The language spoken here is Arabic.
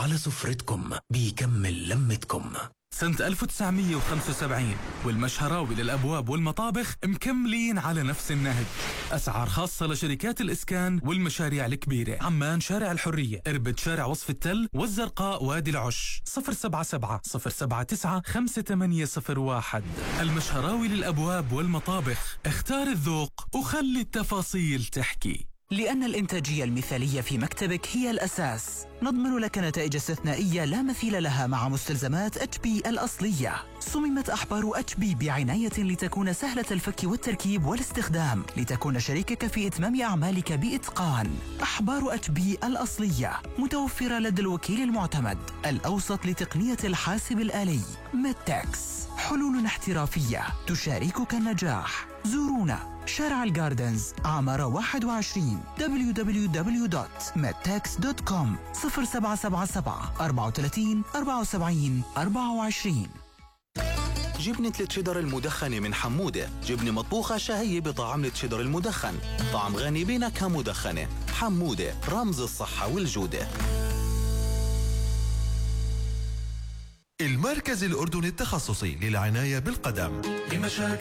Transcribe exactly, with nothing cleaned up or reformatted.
على سفرتكم بيكمل لمتكم. سنة ألف وتسعمية وخمسة وسبعين والمشهراوي للأبواب والمطابخ مكملين على نفس النهج. أسعار خاصة لشركات الإسكان والمشاريع الكبيرة. عمان شارع الحرية، إربد شارع وصف التل، والزرقاء وادي العش. صفر سبعة سبعة صفر سبعة تسعة خمسة ثمانية صفر واحد. المشهراوي للأبواب والمطابخ، اختار الذوق وخلي التفاصيل تحكي. لأن الإنتاجية المثالية في مكتبك هي الأساس، نضمن لك نتائج استثنائية لا مثيل لها مع مستلزمات اتش بي الأصلية. صممت أحبار اتش بي بعناية لتكون سهلة الفك والتركيب والاستخدام، لتكون شريكك في إتمام أعمالك بإتقان. أحبار اتش بي الأصلية متوفرة لدى الوكيل المعتمد الأوسط لتقنية الحاسب الآلي ميدتكس. حلول احترافية تشاركك النجاح. زورونا شارع الجاردنز عمارة واحد وعشرين دبليو دبليو دبليو دوت ميدتكس دوت كوم. صفر سبعة سبعة سبعة أربعة وثلاثين أربعة وسبعين أربعة وعشرين. جبنة التشيدر المدخنة من حمودة، جبنة مطبوخة شهية بطعم التشيدر المدخن، طعم غني بنكهة مدخنة. حمودة، رمز الصحة والجودة. المركز الأردني التخصصي للعناية بالقدم. لمشاكل